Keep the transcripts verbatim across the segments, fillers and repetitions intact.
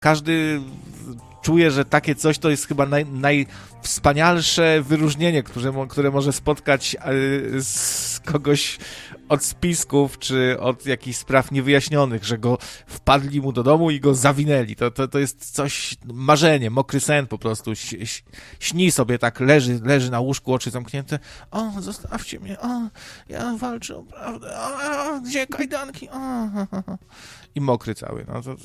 każdy czuje, że takie coś to jest chyba naj, najwspanialsze wyróżnienie, które, które może spotkać z kogoś od spisków, czy od jakichś spraw niewyjaśnionych, że go wpadli mu do domu i go zawinęli. To, to, to jest coś, marzenie, mokry sen po prostu. Śni sobie tak, leży, leży na łóżku, oczy zamknięte. O, zostawcie mnie, o, ja walczę o prawdę, o, gdzie kajdanki, o, i mokry cały, no to...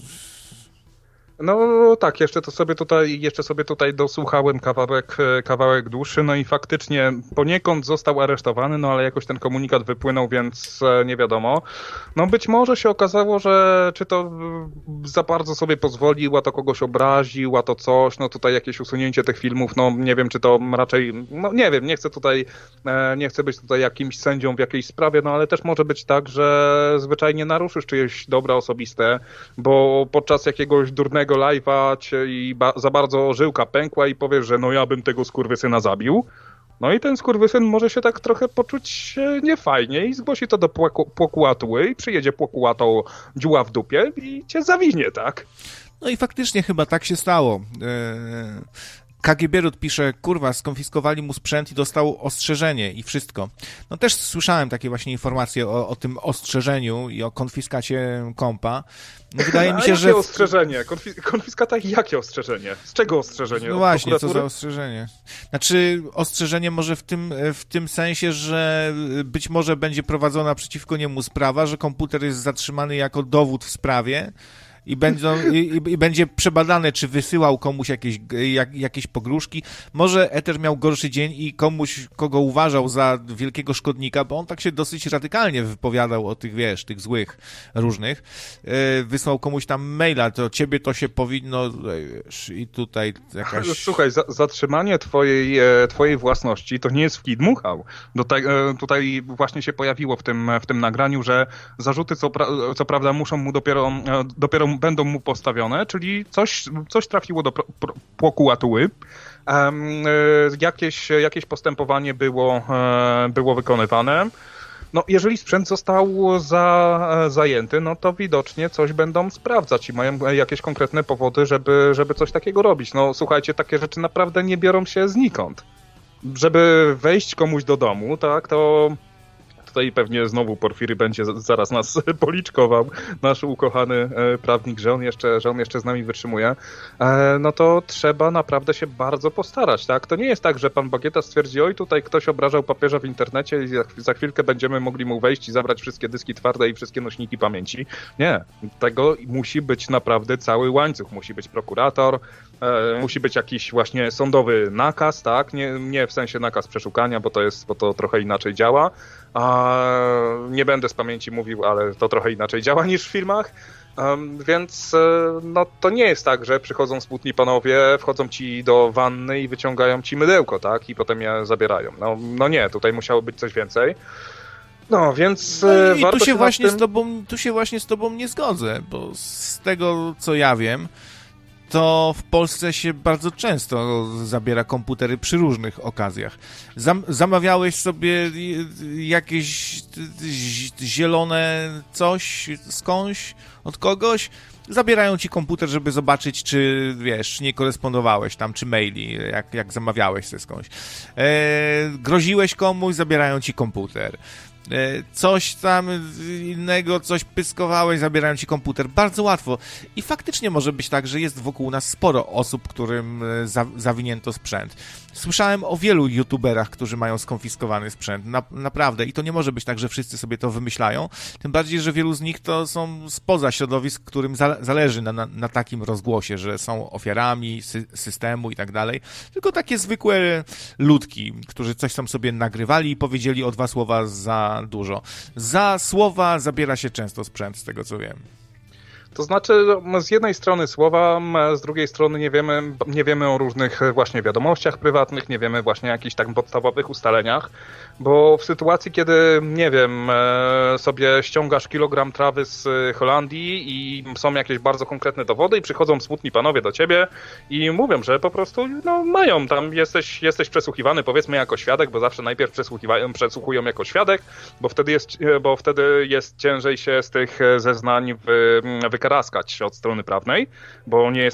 No tak, jeszcze to sobie tutaj, jeszcze sobie tutaj dosłuchałem kawałek, kawałek dłuższy, no i faktycznie poniekąd został aresztowany, no ale jakoś ten komunikat wypłynął, więc nie wiadomo. No być może się okazało, że czy to za bardzo sobie pozwolił, a to kogoś obraził, a to coś, no tutaj jakieś usunięcie tych filmów, no nie wiem, czy to raczej, no nie wiem, nie chcę tutaj, nie chcę być tutaj jakimś sędzią w jakiejś sprawie, no ale też może być tak, że zwyczajnie naruszysz czyjeś dobra osobiste, bo podczas jakiegoś durnego live'a cię i ba- za bardzo żyłka pękła i powiesz, że no ja bym tego skurwysyna zabił. No i ten skurwysyn może się tak trochę poczuć niefajnie i zgłosi to do płaku- płokłatuły i przyjedzie płokłatą dziuła w dupie i cię zawinie, tak? No i faktycznie chyba tak się stało. Eee... K G B pisze, kurwa, skonfiskowali mu sprzęt i dostał ostrzeżenie i wszystko. No też słyszałem takie właśnie informacje o, o tym ostrzeżeniu i o konfiskacie kompa. No, wydaje mi się, jakie że... Jakie ostrzeżenie? Konfi- konfiskata i jakie ostrzeżenie? Z czego ostrzeżenie? No właśnie, co za ostrzeżenie? Znaczy, ostrzeżenie może w tym, w tym sensie, że być może będzie prowadzona przeciwko niemu sprawa, że komputer jest zatrzymany jako dowód w sprawie, I, będą, i, i będzie przebadane, czy wysyłał komuś jakieś, jak, jakieś pogróżki. Może Ether miał gorszy dzień i komuś, kogo uważał za wielkiego szkodnika, bo on tak się dosyć radykalnie wypowiadał o tych, wiesz, tych złych różnych. Yy, wysłał komuś tam maila, to ciebie to się powinno, wiesz, i tutaj jakaś... Słuchaj, za, zatrzymanie twojej, twojej własności to nie jest w dmuchał. Tutaj, tutaj właśnie się pojawiło w tym, w tym nagraniu, że zarzuty co, pra, co prawda muszą mu dopiero, dopiero będą mu postawione, czyli coś, coś trafiło do płokłatuły. Um, jakieś, jakieś postępowanie było, było wykonywane. No, jeżeli sprzęt został za, zajęty, no to widocznie coś będą sprawdzać i mają jakieś konkretne powody, żeby, żeby coś takiego robić. No słuchajcie, takie rzeczy naprawdę nie biorą się znikąd. Żeby wejść komuś do domu, tak, to... Tutaj pewnie znowu Porfiry będzie zaraz nas policzkował, nasz ukochany prawnik, że on jeszcze, że on jeszcze z nami wytrzymuje, no to trzeba naprawdę się bardzo postarać, tak? To nie jest tak, że pan Bagieta stwierdzi, oj, tutaj ktoś obrażał papieża w internecie i za chwilkę będziemy mogli mu wejść i zabrać wszystkie dyski twarde i wszystkie nośniki pamięci. Nie, tego musi być naprawdę cały łańcuch. Musi być prokurator, musi być jakiś właśnie sądowy nakaz, tak? Nie, nie w sensie nakaz przeszukania, bo to jest, bo to trochę inaczej działa. A nie będę z pamięci mówił, ale to trochę inaczej działa niż w filmach, um, więc no, to nie jest tak, że przychodzą smutni panowie, wchodzą ci do wanny i wyciągają ci mydełko, tak? I potem je zabierają. No, no nie, tutaj musiało być coś więcej. No, więc no i warto tu się, się właśnie tym... z tobą, tu się właśnie z tobą nie zgodzę, bo z tego, co ja wiem, to w Polsce się bardzo często zabiera komputery przy różnych okazjach. Zam- zamawiałeś sobie jakieś zielone coś skądś, od kogoś, zabierają ci komputer, żeby zobaczyć, czy, wiesz, nie korespondowałeś tam, czy maili, jak, jak zamawiałeś sobie skądś. E, groziłeś komuś, zabierają ci komputer. Coś tam innego, coś pyskowałeś, zabierają ci komputer. Bardzo łatwo. I faktycznie może być tak, że jest wokół nas sporo osób, którym za, zawinięto sprzęt. Słyszałem o wielu youtuberach, którzy mają skonfiskowany sprzęt. Na, naprawdę. I to nie może być tak, że wszyscy sobie to wymyślają. Tym bardziej, że wielu z nich to są spoza środowisk, którym za, zależy na, na, na takim rozgłosie, że są ofiarami sy, systemu i tak dalej. Tylko takie zwykłe ludki, którzy coś tam sobie nagrywali i powiedzieli o dwa słowa za dużo. Za słowa zabiera się często sprzęt, z tego co wiem. To znaczy, z jednej strony słowa, z drugiej strony nie wiemy, nie wiemy o różnych właśnie wiadomościach prywatnych, nie wiemy właśnie o jakichś tak podstawowych ustaleniach, bo w sytuacji, kiedy, nie wiem, sobie ściągasz kilogram trawy z Holandii i są jakieś bardzo konkretne dowody i przychodzą smutni panowie do ciebie i mówią, że po prostu, no mają tam, jesteś, jesteś przesłuchiwany, powiedzmy jako świadek, bo zawsze najpierw przesłuchiwają, przesłuchują jako świadek, bo wtedy jest, bo wtedy jest ciężej się z tych zeznań wy, wykaraskać od strony prawnej, bo nie jesteś